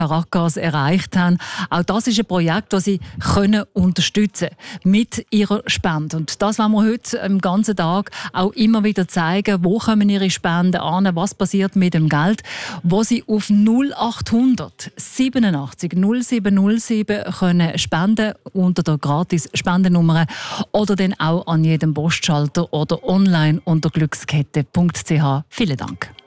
Caracas erreicht haben. Auch das ist ein Projekt, das Sie unterstützen können mit Ihrer Spende. Und das wollen wir heute den ganzen Tag auch immer wieder zeigen. Wo kommen Ihre Spenden an? Was passiert mit dem Geld? Wo Sie auf 0800 87 0707 können spenden unter der Gratis-Spendennummer oder dann auch an jedem Postschalter oder online unter glückskette.ch. Vielen Dank.